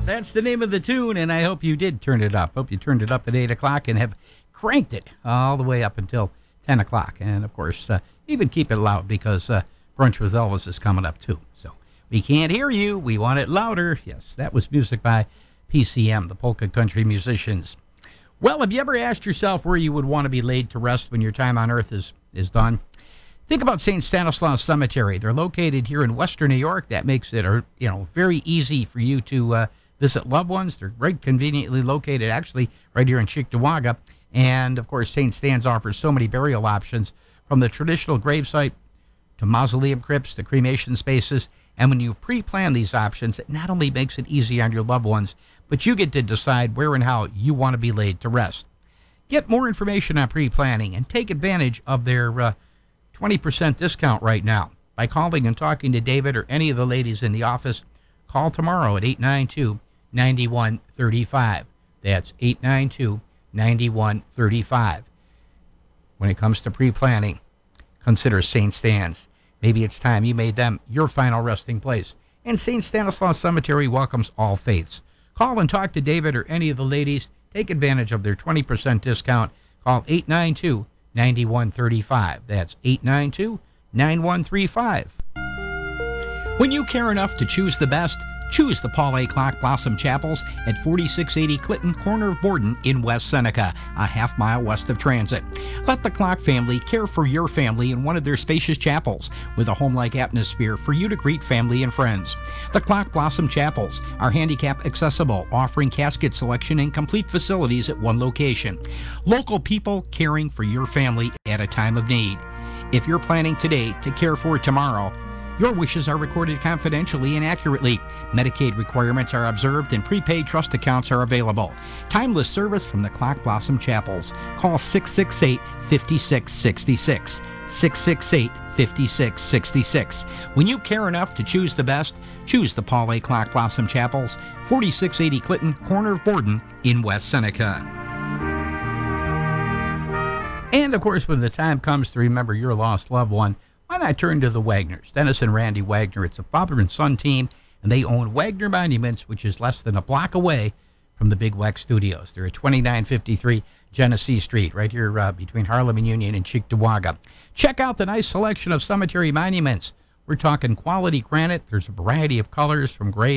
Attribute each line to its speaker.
Speaker 1: That's the name of the tune, and I hope you did turn it up. Hope you turned it up at 8 o'clock and have cranked it all the way up until 10 o'clock. And, of course, even keep it loud because Brunch with Elvis is coming up, too. So we can't hear you. We want it louder. Yes, that was music by PCM, the Polka Country Musicians. Well, have you ever asked yourself where you would want to be laid to rest when your time on Earth is done? Think about St. Stanislaus Cemetery. They're located here in Western New York. That makes it, very easy for you to visit loved ones. They're right conveniently located, actually, right here in Cheektowaga. And, of course, St. Stan's offers so many burial options, from the traditional gravesite to mausoleum crypts to cremation spaces. And when you pre-plan these options, it not only makes it easy on your loved ones, but you get to decide where and how you want to be laid to rest. Get more information on pre-planning and take advantage of their 20% discount right now by calling and talking to David or any of the ladies in the office. Call tomorrow at 892-9135. That's 892-9135. When it comes to pre-planning, consider St. Stan's. Maybe it's time you made them your final resting place. And St. Stanislaus Cemetery welcomes all faiths. Call and talk to David or any of the ladies. Take advantage of their 20% discount. Call 892-9135. That's 892-9135. When you care enough to choose the best, choose the Paul A. Clock Blossom Chapels at 4680 Clinton, corner of Borden in West Seneca, a half-mile west of Transit. Let the Clock family care for your family in one of their spacious chapels with a home-like atmosphere for you to greet family and friends. The Clock Blossom Chapels are handicap accessible, offering casket selection and complete facilities at one location. Local people caring for your family at a time of need. If you're planning today to care for tomorrow, your wishes are recorded confidentially and accurately. Medicaid requirements are observed and prepaid trust accounts are available. Timeless service from the Clock Blossom Chapels. Call 668-5666. 668-5666. When you care enough to choose the best, choose the Paul A. Clock Blossom Chapels, 4680 Clinton, corner of Borden in West Seneca. And, of course, when the time comes to remember your lost loved one, why not turn to the Wagners? Dennis and Randy Wagner. It's a father and son team, and they own Wagner Monuments, which is less than a block away from the Big Wax Studios. They're at 2953 Genesee Street, right here between Harlem and Union and Cheektowaga. Check out the nice selection of cemetery monuments. We're talking quality granite. There's a variety of colors from gray